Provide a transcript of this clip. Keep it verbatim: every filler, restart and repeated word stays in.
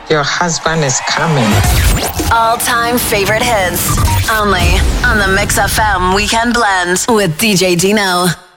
Your husband is coming. All-time favorite hits. Only on the Mix F M Weekend Blend with D J Dino.